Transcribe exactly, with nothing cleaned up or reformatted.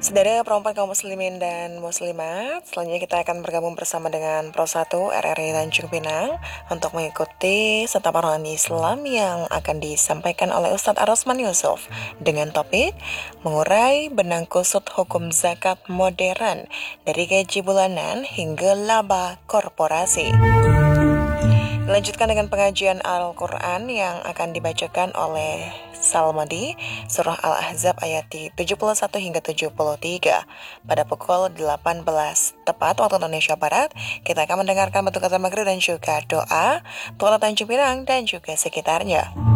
Saudara perempuan kaum muslimin dan muslimat, selanjutnya kita akan bergabung bersama dengan Pro satu R R I Tanjung Pinang untuk mengikuti serta paruhan Islam yang akan disampaikan oleh Ustadz Ar-Rosman Yusuf dengan topik mengurai benang kusut hukum zakat modern dari gaji bulanan hingga laba korporasi. Dilanjutkan dengan pengajian Al-Quran yang akan dibacakan oleh Salmadi, Surah Al-Ahzab ayat tujuh puluh satu hingga tujuh puluh tiga. Pada pukul delapan belas tepat waktu Indonesia Barat, kita akan mendengarkan bentuk kata maghrib dan juga doa untuk Tanjung Pinang dan juga sekitarnya.